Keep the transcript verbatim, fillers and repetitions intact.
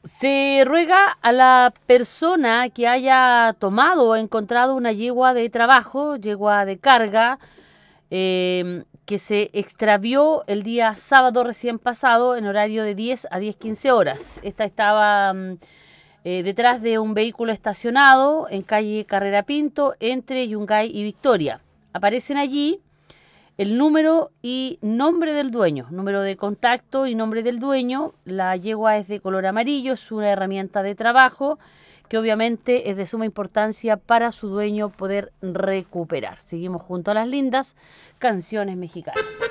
Se ruega a la persona que haya tomado o encontrado una yegua de trabajo, yegua de carga, eh, que se extravió el día sábado recién pasado en horario de diez a diez quince horas. Esta estaba mm, eh, detrás de un vehículo estacionado en calle Carrera Pinto entre Yungay y Victoria. Aparecen allí el número y nombre del dueño, número de contacto y nombre del dueño. La yegua es de color amarillo, es una herramienta de trabajo que obviamente es de suma importancia para su dueño poder recuperar. Seguimos junto a las lindas canciones mexicanas.